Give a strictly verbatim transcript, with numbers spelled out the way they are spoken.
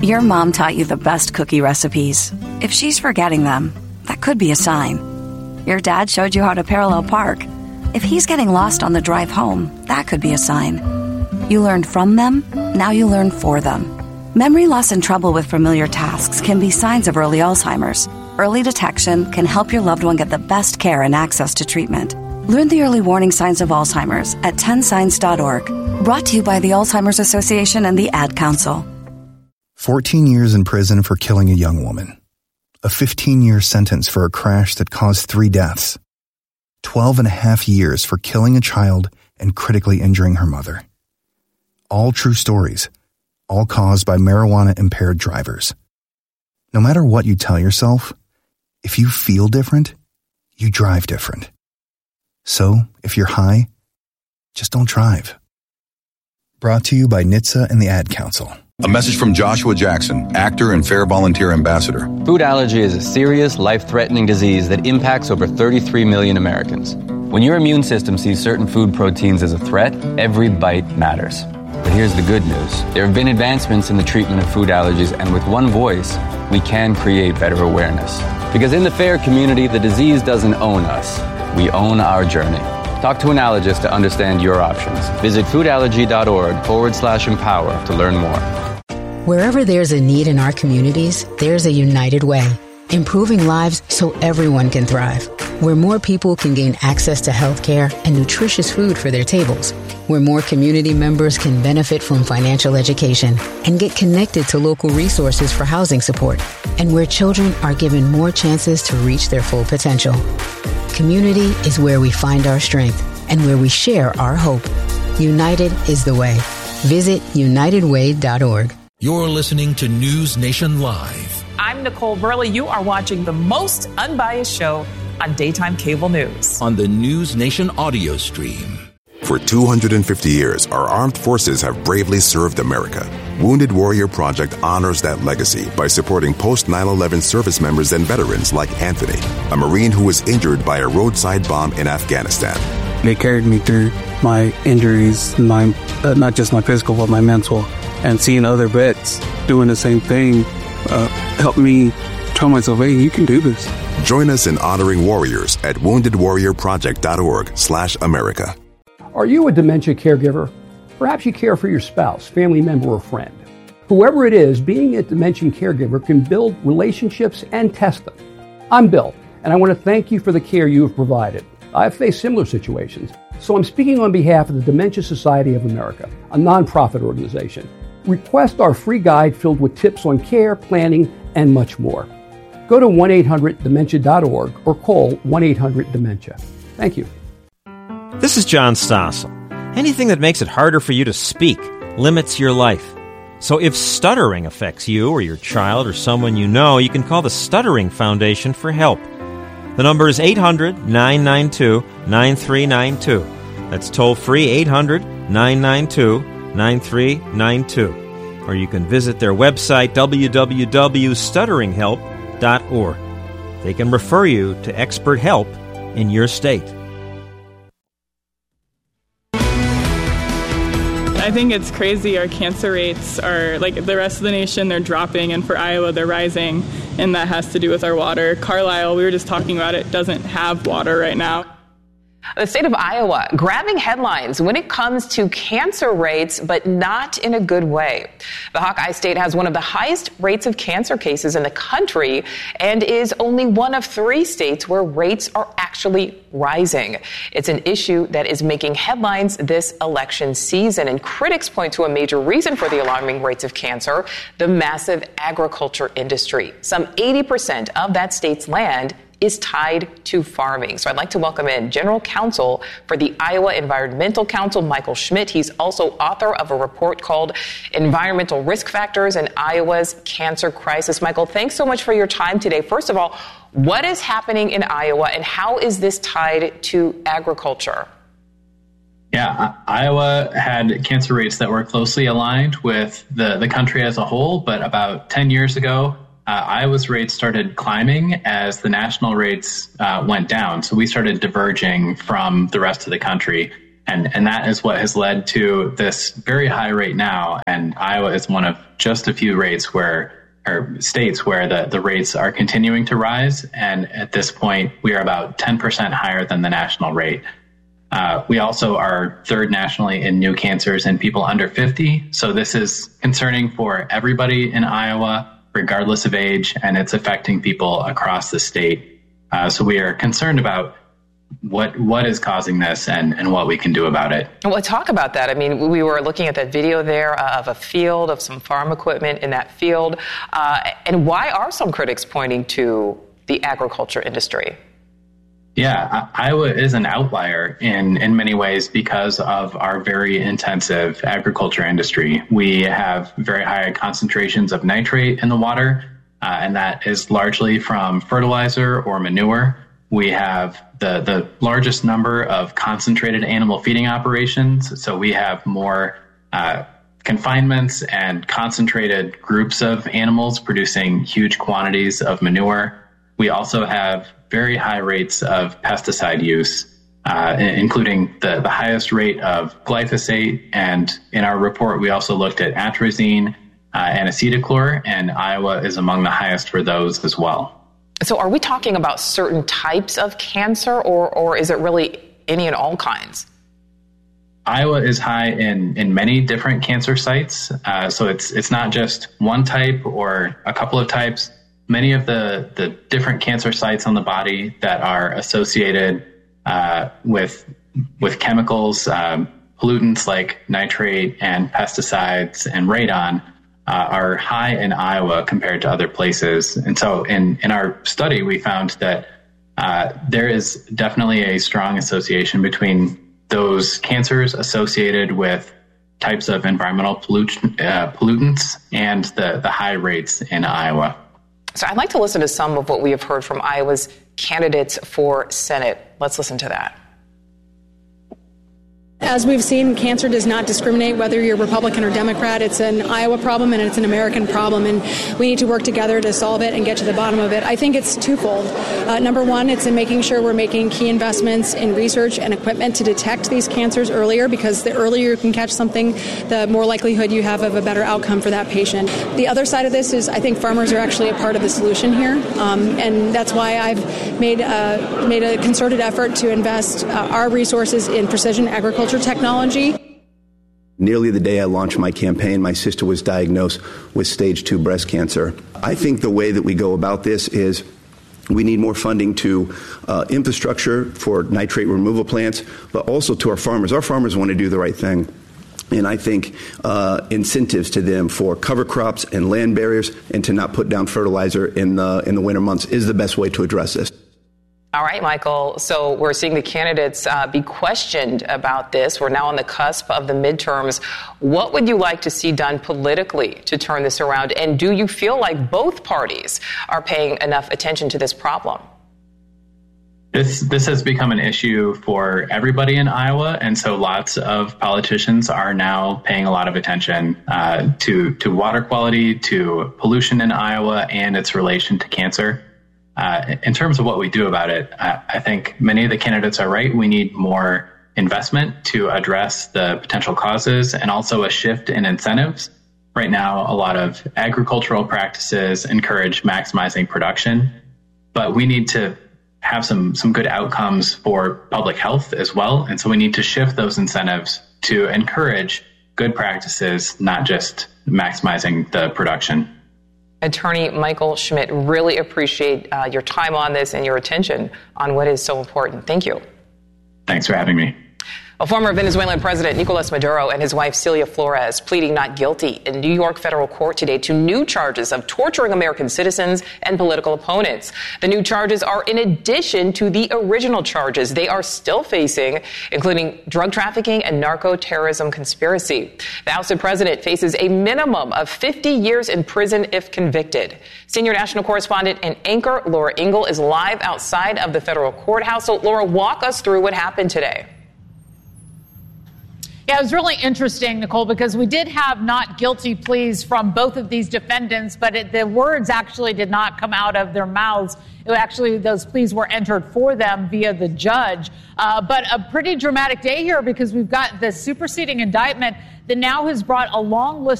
Your mom taught you the best cookie recipes. If she's forgetting them, that could be a sign. Your dad showed you how to parallel park. If he's getting lost on the drive home, that could be a sign. You learned from them, now you learn for them. Memory loss and trouble with familiar tasks can be signs of early Alzheimer's. Early detection can help your loved one get the best care and access to treatment. Learn the early warning signs of Alzheimer's at ten signs dot org. Brought to you by the Alzheimer's Association and the Ad Council. fourteen years in prison for killing a young woman. A fifteen-year sentence for a crash that caused three deaths. twelve and a half years for killing a child and critically injuring her mother. All true stories, all caused by marijuana-impaired drivers. No matter what you tell yourself, if you feel different, you drive different. So, if you're high, just don't drive. Brought to you by N H T S A and the Ad Council. A message from Joshua Jackson, actor and Fair Volunteer Ambassador. Food allergy is a serious, life-threatening disease that impacts over thirty-three million Americans. When your immune system sees certain food proteins as a threat, every bite matters. But here's the good news. There have been advancements in the treatment of food allergies, and with one voice, we can create better awareness. Because in the FAIR community, the disease doesn't own us. We own our journey. Talk to an allergist to understand your options. Visit foodallergy.org forward slash empower to learn more. Wherever there's a need in our communities, there's a United Way. Improving lives so everyone can thrive. Where more people can gain access to health care and nutritious food for their tables. Where more community members can benefit from financial education and get connected to local resources for housing support. And where children are given more chances to reach their full potential. Community is where we find our strength and where we share our hope. United is the way. Visit united way dot org. You're listening to News Nation Live. I'm Nicole Burley. You are watching the most unbiased show on daytime cable news. On the News Nation audio stream. For two hundred fifty years, our armed forces have bravely served America. Wounded Warrior Project honors that legacy by supporting post nine eleven service members and veterans like Anthony, a Marine who was injured by a roadside bomb in Afghanistan. They carried me through my injuries, my uh, not just my physical, but my mental. And seeing other vets doing the same thing uh, helped me tell myself, hey, you can do this. Join us in honoring warriors at wounded warrior project dot org slash America. Are you a dementia caregiver? Perhaps you care for your spouse, family member, or friend. Whoever it is, being a dementia caregiver can build relationships and test them. I'm Bill, and I want to thank you for the care you have provided. I've faced similar situations, so I'm speaking on behalf of the Dementia Society of America, a nonprofit organization. Request our free guide filled with tips on care, planning, and much more. Go to one eight hundred dementia dot org or call one eight hundred dementia. Thank you. This is John Stossel. Anything that makes it harder for you to speak limits your life. So if stuttering affects you or your child or someone you know, you can call the Stuttering Foundation for help. The number is eight hundred nine nine two nine three nine two. That's toll-free eight hundred nine nine two nine three nine two. Or you can visit their website, w w w dot stuttering help dot org. They can refer you to expert help in your state. I think it's crazy. Our cancer rates are, like the rest of the nation, they're dropping, and for Iowa, they're rising, and that has to do with our water. Carlisle, we were just talking about it, doesn't have water right now. The state of Iowa grabbing headlines when it comes to cancer rates, but not in a good way. The Hawkeye State has one of the highest rates of cancer cases in the country and is only one of three states where rates are actually rising. It's an issue that is making headlines this election season, and critics point to a major reason for the alarming rates of cancer, the massive agriculture industry. Some eighty percent of that state's land is tied to farming. So I'd like to welcome in General Counsel for the Iowa Environmental Council, Michael Schmidt. He's also author of a report called Environmental Risk Factors in Iowa's Cancer Crisis. Michael, thanks so much for your time today. First of all, what is happening in Iowa and how is this tied to agriculture? Yeah, Iowa had cancer rates that were closely aligned with the, the country as a whole, but about ten years ago, Uh, Iowa's rates started climbing as the national rates uh, went down. So we started diverging from the rest of the country. And, and that is what has led to this very high rate now. And Iowa is one of just a few rates where, or states where the, the rates are continuing to rise. And at this point, we are about ten percent higher than the national rate. Uh, we also are third nationally in new cancers in people under fifty. So this is concerning for everybody in Iowa, regardless of age, and it's affecting people across the state. Uh, so we are concerned about what what is causing this and, and what we can do about it. Well, talk about that. I mean, we were looking at that video there of a field, of some farm equipment in that field. Uh, and why are some critics pointing to the agriculture industry? Yeah, Iowa is an outlier in, in many ways because of our very intensive agriculture industry. We have very high concentrations of nitrate in the water, uh, and that is largely from fertilizer or manure. We have the, the largest number of concentrated animal feeding operations, so we have more uh, confinements and concentrated groups of animals producing huge quantities of manure. We also have very high rates of pesticide use, uh, including the, the highest rate of glyphosate. And in our report, we also looked at atrazine uh, and acetochlor, and Iowa is among the highest for those as well. So are we talking about certain types of cancer, or, or is it really any and all kinds? Iowa is high in, in many different cancer sites. Uh, so it's it's not just one type or a couple of types. Many of the, the different cancer sites on the body that are associated uh, with with chemicals, um, pollutants like nitrate and pesticides and radon uh, are high in Iowa compared to other places. And so in, in our study, we found that uh, there is definitely a strong association between those cancers associated with types of environmental pollut- uh, pollutants and the, the high rates in Iowa. So I'd like to listen to some of what we have heard from Iowa's candidates for Senate. Let's listen to that. As we've seen, cancer does not discriminate whether you're Republican or Democrat. It's an Iowa problem and it's an American problem, and we need to work together to solve it and get to the bottom of it. I think it's twofold. Uh, number one, it's in making sure we're making key investments in research and equipment to detect these cancers earlier, because the earlier you can catch something, the more likelihood you have of a better outcome for that patient. The other side of this is I think farmers are actually a part of the solution here, um, and that's why I've made a, made a concerted effort to invest uh, our resources in precision agriculture technology. Nearly the day I launched my campaign, my sister was diagnosed with stage two breast cancer. I think the way that we go about this is we need more funding to uh, infrastructure for nitrate removal plants, but also to our farmers. Our farmers want to do the right thing. And I think uh, incentives to them for cover crops and land barriers and to not put down fertilizer in the, in the winter months is the best way to address this. All right, Michael. So we're seeing the candidates uh, be questioned about this. We're now on the cusp of the midterms. What would you like to see done politically to turn this around? And do you feel like both parties are paying enough attention to this problem? This this has become an issue for everybody in Iowa, and so lots of politicians are now paying a lot of attention uh, to to water quality, to pollution in Iowa, and its relation to cancer. Uh, in terms of what we do about it, I, I think many of the candidates are right. We need more investment to address the potential causes and also a shift in incentives. Right now, a lot of agricultural practices encourage maximizing production, but we need to have some, some good outcomes for public health as well. And so we need to shift those incentives to encourage good practices, not just maximizing the production. Attorney Michael Schmidt, really appreciate uh, your time on this and your attention on what is so important. Thank you. Thanks for having me. A former Venezuelan president, Nicolas Maduro, and his wife, Celia Flores, pleading not guilty in New York federal court today to new charges of torturing American citizens and political opponents. The new charges are in addition to the original charges they are still facing, including drug trafficking and narco-terrorism conspiracy. The ousted president faces a minimum of fifty years in prison if convicted. Senior national correspondent and anchor Laura Ingle is live outside of the federal courthouse. So, Laura, walk us through what happened today. Yeah, it was really interesting, Nicole, because we did have not guilty pleas from both of these defendants, but it, the words actually did not come out of their mouths. It actually, those pleas were entered for them via the judge. Uh, but a pretty dramatic day here because we've got the superseding indictment that now has brought a long list